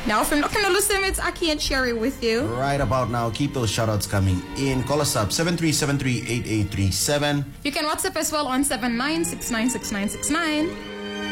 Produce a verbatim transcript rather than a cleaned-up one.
Now from Nolusim, it's Aki and Sherry with you. Right about now, keep those shoutouts coming in. Call us up, seven three seven three, eight eight three seven. You can WhatsApp as well on seven nine six nine six nine six nine.